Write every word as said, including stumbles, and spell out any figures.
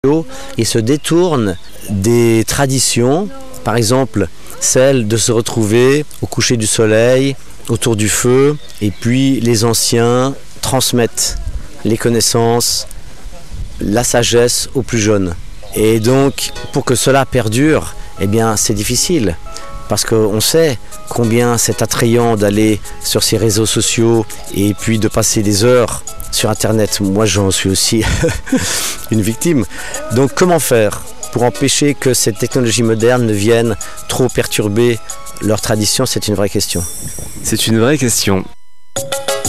Ils se détournent des traditions, par exemple celle de se retrouver au coucher du soleil, autour du feu, et puis les anciens transmettent les connaissances, la sagesse aux plus jeunes. Et donc pour que cela perdure, eh bien c'est difficile, parce qu'on sait combien c'est attrayant d'aller sur ces réseaux sociaux et puis de passer des heures sur Internet. Moi, j'en suis aussi une victime. Donc, comment faire pour empêcher que cette technologie moderne ne vienne trop perturber leur tradition? C'est une vraie question. C'est une vraie question.